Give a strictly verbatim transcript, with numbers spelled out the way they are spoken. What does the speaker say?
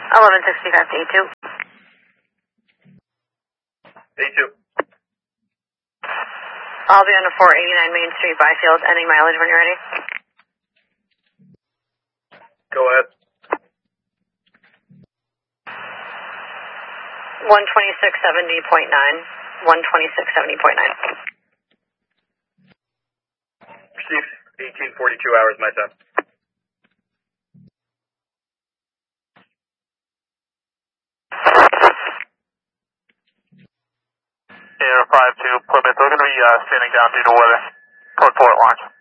eleven sixty-five to A two. A two. I'll be on the four eighty-nine Main Street, Byfield, ending mileage when you're ready. Go ahead. one twenty-six seventy point nine. one twenty-six seventy point nine. Received. eighteen forty-two hours my time. Air five two, Plymouth, we're going to be uh, standing down due to weather. Code four at launch.